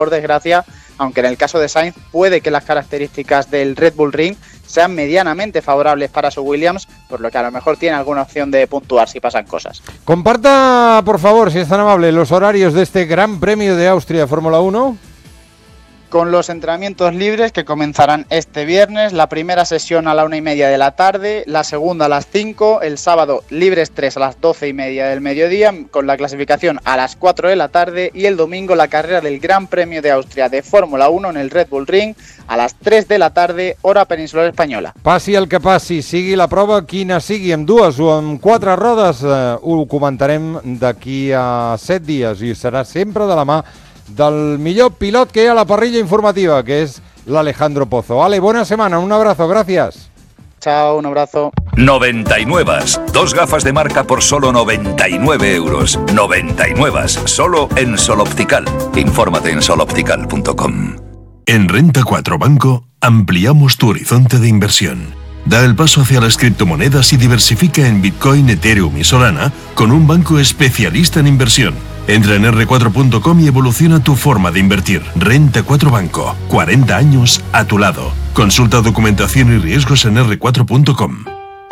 por desgracia, aunque en el caso de Sainz puede que las características del Red Bull Ring sean medianamente favorables para su Williams, por lo que a lo mejor tiene alguna opción de puntuar si pasan cosas. Comparta, por favor, si es tan amable, los horarios de este Gran Premio de Austria Fórmula 1. Con los entrenamientos libres que comenzarán este viernes, la primera sesión a la 1:30 de la tarde, la segunda a las 5, el sábado libres 3 a las 12:30 del mediodía, con la clasificación a las 4 de la tarde, y el domingo la carrera del Gran Premio de Austria de Fórmula 1 en el Red Bull Ring a las 3 de la tarde, hora peninsular espanyola. Passi el que passi, sigui la prova quina sigui, amb 2 o amb 4 rodes, ho comentarem d'aquí a 7 dies i serà sempre de la mà del millor pilot que hi ha a la parrilla informativa, que es l'Alejandro Pozo. Ale, buena semana, un abrazo, gracias. Chao, un abrazo. 99. 2 gafas de marca por solo 99 euros. 99. Solo en Sol Optical. Infórmate en soloptical.com. En Renta 4 Banco ampliamos tu horizonte de inversión. Da el paso hacia las criptomonedas y diversifica en Bitcoin, Ethereum y Solana con un banco especialista en inversión. Entra en r4.com y evoluciona tu forma de invertir. Renta 4 Banco, 40 años a tu lado. Consulta documentación y riesgos en r4.com.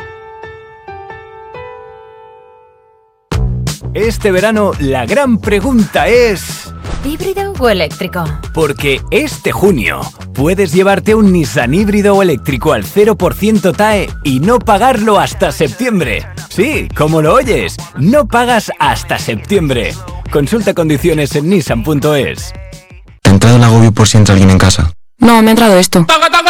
Este verano la gran pregunta es... ¿híbrido o eléctrico? Porque este junio puedes llevarte un Nissan híbrido o eléctrico al 0% TAE y no pagarlo hasta septiembre. Sí, como lo oyes, no pagas hasta septiembre. Consulta condiciones en nissan.es. ¿Te ha entrado el agobio por si entra alguien en casa? No, me ha entrado esto.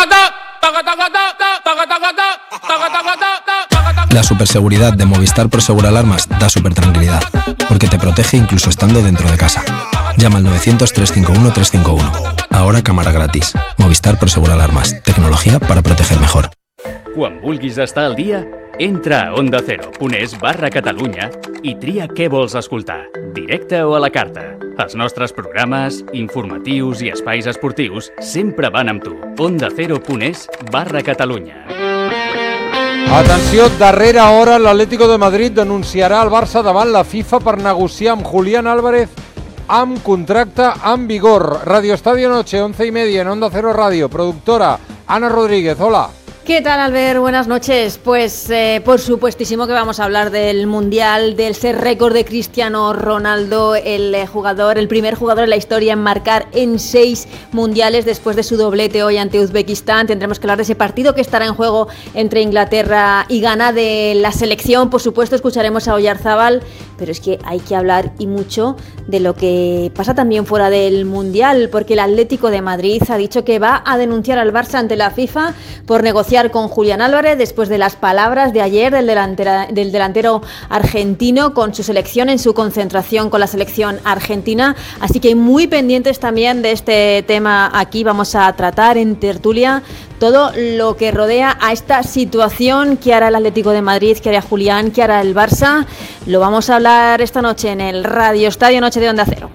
La superseguridad de Movistar Prosegur Alarmas da supertranquilidad, porque te protege incluso estando dentro de casa. Llama al 900-351-351. Ahora cámara gratis. Movistar Prosegur Alarmas. Tecnología para proteger mejor. Quan vulguis estar al dia, entra a ondacero.es/Catalunya i tria què vols escoltar, directe o a la carta. Els nostres programes, informatius i espais esportius sempre van amb tu. ondacero.es/Catalunya. Atenció, darrera hora l'Atlético de Madrid denunciarà el Barça davant la FIFA per negociar amb Julián Álvarez amb contracte en vigor. Radio Estadio Noche, 11:30 en Onda Cero Radio. Productora Ana Rodríguez, hola. ¿Qué tal, Albert? Buenas noches. Pues por supuestísimo que vamos a hablar del Mundial, del ser récord de Cristiano Ronaldo, el primer jugador en la historia en marcar en 6 mundiales después de su doblete hoy ante Uzbekistán. Tendremos que hablar de ese partido que estará en juego entre Inglaterra y Ghana, de la selección. Por supuesto, escucharemos a Oyarzábal, pero es que hay que hablar y mucho de lo que pasa también fuera del Mundial, porque el Atlético de Madrid ha dicho que va a denunciar al Barça ante la FIFA por negociar con Julián Álvarez después de las palabras de ayer del delantero argentino con su selección en su concentración con la selección argentina. Así que muy pendientes también de este tema aquí. Vamos a tratar en tertulia todo lo que rodea a esta situación. ¿Qué hará el Atlético de Madrid? ¿Qué hará Julián? ¿Qué hará el Barça? Lo vamos a hablar esta noche en el Radio Estadio Noche de Onda Cero.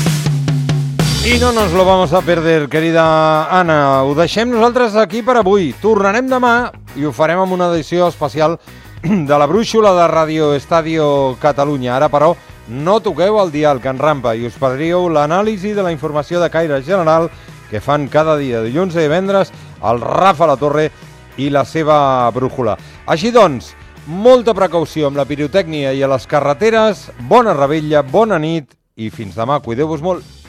I no nos lo vamos a perder, querida Anna. Ho deixem nosaltres aquí per avui. Tornarem demà i ho farem amb una edició especial de la brúixola de Radio Estadio Catalunya. Ara, però, no toqueu el dial, que en rampa, i us perdríeu l'anàlisi de la informació de caire general que fan cada dia, dilluns i divendres, el Rafa La Torre i la seva brúixola. Així doncs, molta precaució amb la pirotècnia i a les carreteres. Bona revetlla, bona nit i fins demà. Cuideu-vos molt.